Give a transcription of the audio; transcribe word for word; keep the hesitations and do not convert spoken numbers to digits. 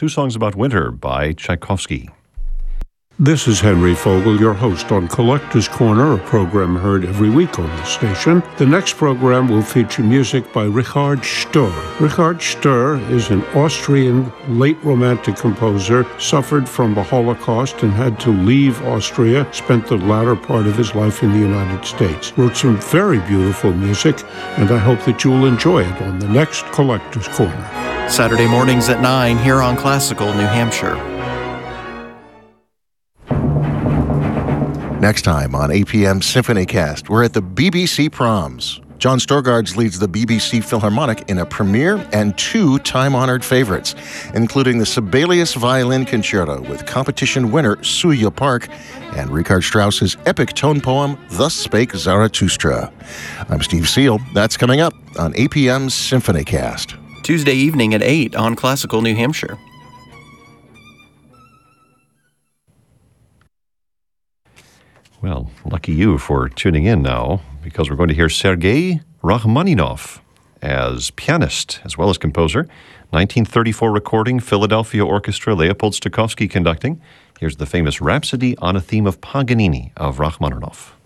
two songs about winter by Tchaikovsky. This is Henry Fogel, your host on Collector's Corner, a program heard every week on the station. The next program will feature music by Richard Sturr. Richard Sturr is an Austrian late Romantic composer, suffered from the Holocaust and had to leave Austria, spent the latter part of his life in the United States. Wrote some very beautiful music, and I hope that you'll enjoy it on the next Collector's Corner. Saturday mornings at nine here on Classical New Hampshire. Next time on A P M Symphonycast, we're at the B B C Proms. John Storgards leads the B B C Philharmonic in a premiere and two time-honored favorites, including the Sibelius Violin Concerto with competition winner Suya Park and Richard Strauss's epic tone poem, Thus Spake Zarathustra. I'm Steve Seal. That's coming up on A P M Symphonycast. Tuesday evening at eight on Classical New Hampshire. Well, lucky you for tuning in now, because we're going to hear Sergei Rachmaninoff as pianist as well as composer. nineteen thirty-four recording, Philadelphia Orchestra, Leopold Stokowski conducting. Here's the famous Rhapsody on a Theme of Paganini of Rachmaninoff.